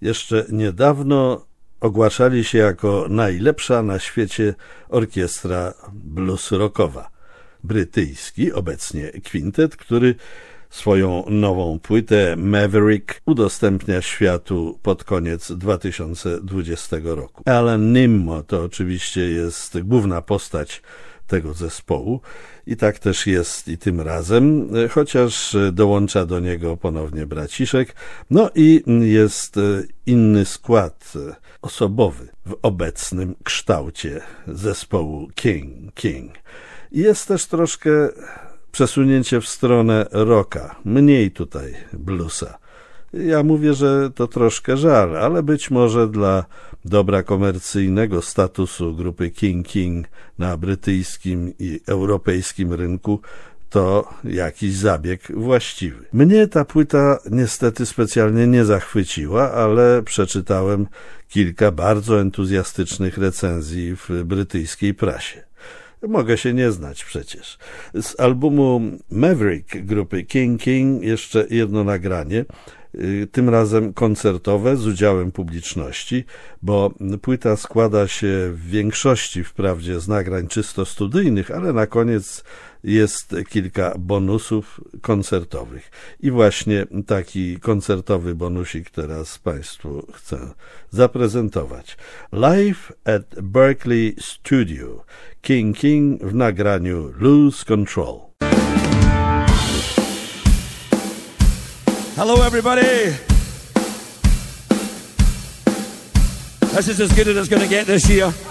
Jeszcze niedawno ogłaszali się jako najlepsza na świecie orkiestra blues rockowa. Brytyjski, obecnie kwintet, który swoją nową płytę Maverick udostępnia światu pod koniec 2020 roku. Alan Nimmo to oczywiście jest główna postać tego zespołu i tak też jest i tym razem, chociaż dołącza do niego ponownie braciszek. No i jest inny skład osobowy w obecnym kształcie zespołu King. I jest też troszkę przesunięcie w stronę rocka, mniej tutaj bluesa. Ja mówię, że to troszkę żal, ale być może dla dobra komercyjnego statusu grupy King na brytyjskim i europejskim rynku to jakiś zabieg właściwy. Mnie ta płyta niestety specjalnie nie zachwyciła, ale przeczytałem kilka bardzo entuzjastycznych recenzji w brytyjskiej prasie. Mogę się nie znać przecież. Z albumu Maverick grupy King jeszcze jedno nagranie, tym razem koncertowe z udziałem publiczności, bo płyta składa się w większości wprawdzie z nagrań czysto studyjnych, ale na koniec jest kilka bonusów koncertowych. I właśnie taki koncertowy bonusik teraz Państwu chcę zaprezentować. Live at Berkeley Studio. King w nagraniu Lose Control. Hello everybody. This is as good as it's going to get this year.